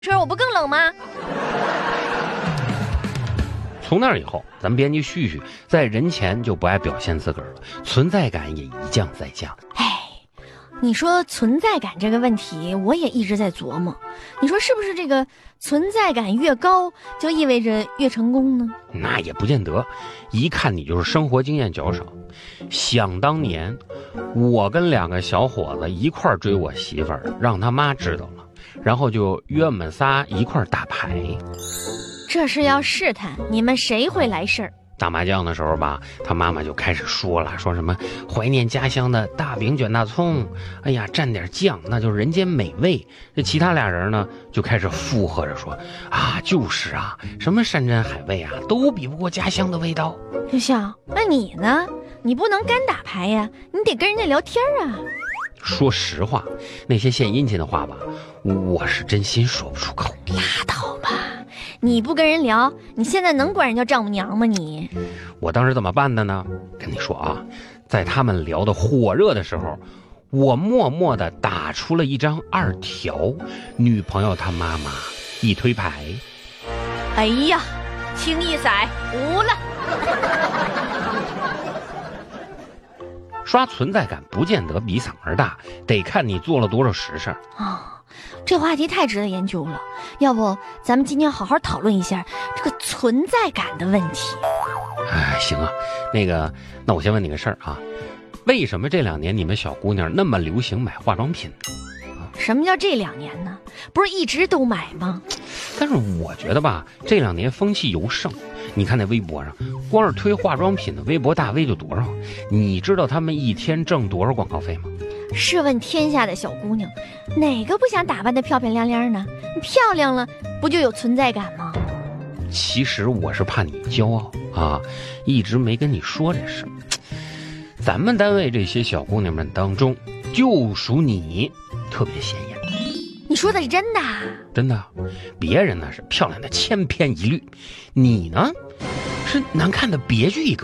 车我不更冷吗？ 从那以后，咱们编辑旭旭在人前就不爱表现自个儿了，存在感也一降再降。 你说存在感这个问题，我也一直在琢磨。你说是不是这个存在感越高，就意味着越成功呢？ 那也不见得，一看你就是生活经验较少。想当年，我跟2个小伙子一块追我媳妇儿，让他妈知道了，然后就约我们仨一块打牌。 这是要试探你们谁会来事儿。 打麻将的时候吧，他妈妈就开始说了，说什么怀念家乡的大饼卷大葱，哎呀蘸点酱那就是人间美味。这其他俩人呢就开始附和着说啊，就是啊，什么山珍海味啊都比不过家乡的味道。 刘笑，那你呢？你不能干打牌呀，你得跟人家聊天啊。 说实话，那些献殷勤的话吧，我是真心说不出口。 拉倒吧，你不跟人聊，你现在能管人叫丈母娘吗你？ 我当时怎么办的呢？跟你说啊，在他们聊得火热的时候，我默默地打出了一张2条，女朋友她妈妈一推牌， 哎呀，清一色无了。 刷存在感不见得比嗓门大，得看你做了多少实事这话题太值得研究了，要不咱们今天好好讨论一下这个存在感的问题。 行啊，那我先问你个事儿啊，为什么这2年你们小姑娘那么流行买化妆品呢？ 什么叫这2年呢？不是一直都买吗？ 但是我觉得吧，这2年风气尤盛。你看那微博上，光是推化妆品的微博大 V 就多少？你知道他们一天挣多少广告费吗？ 试问天下的小姑娘，哪个不想打扮得漂漂亮亮呢？漂亮了，不就有存在感吗？ 其实我是怕你骄傲啊，一直没跟你说这事。咱们单位这些小姑娘们当中，就属你特别显眼。 你说的是真的？ 真的，别人呢是漂亮的千篇一律，你呢是难看的别具一格。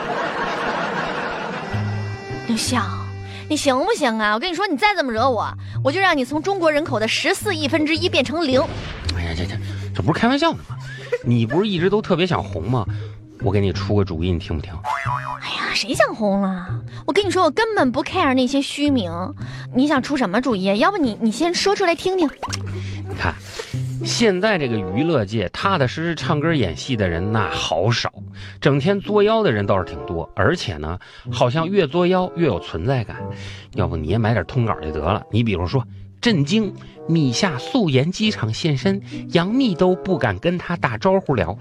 刘笑，你行不行啊？我跟你说，你再这么惹我，我就让你从中国人口的14亿分之一变成0。 哎呀，这不是开玩笑的吗？你不是一直都特别想红吗？我给你出个主意，你听不听？ 哎呀，谁想红了？我跟你说，我根本不 care 那些虚名。你想出什么主意？要不你先说出来听听。 你看，现在这个娱乐界踏踏实实唱歌演戏的人那好少，整天作妖的人倒是挺多，而且呢，好像越作妖越有存在感。要不你也买点通稿就得了。你比如说，震惊，米夏素颜机场现身，杨幂都不敢跟他打招呼了。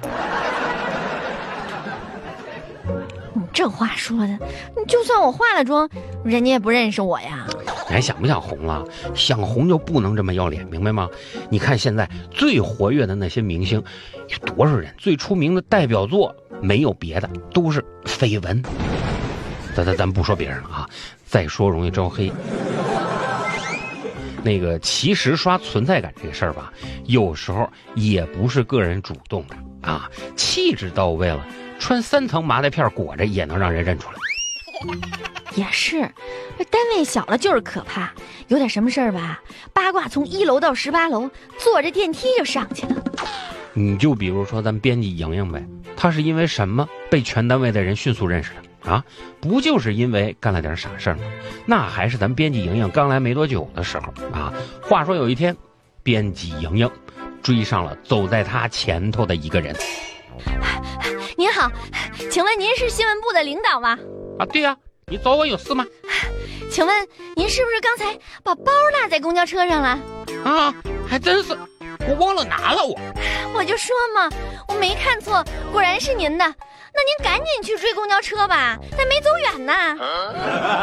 你这话说的，就算我化了妆，人家也不认识我呀。 你还想不想红了？想红就不能这么要脸，明白吗？你看现在最活跃的那些明星，有多少人？最出名的代表作没有别的，都是绯闻。咱不说别人了啊，再说容易招黑。其实刷存在感这个事儿吧，有时候也不是个人主动的啊，气质到位了，穿3层麻袋片裹着也能让人认出来。 也是，单位小了就是可怕，有点什么事儿吧，八卦从1楼到18楼，坐着电梯就上去了。 你就比如说咱编辑莹莹呗，她是因为什么被全单位的人迅速认识的啊？不就是因为干了点傻事儿吗？那还是咱编辑莹莹刚来没多久的时候啊。话说有一天，编辑莹莹追上了走在她前头的一个人。 您好，请问您是新闻部的领导吗？ 啊，对呀，你找我有事吗？ 请问您是不是刚才把包落在公交车上了？ 啊，还真是，我忘了拿了我就说嘛，我没看错，果然是您的。那您赶紧去追公交车吧，咱没走远呢。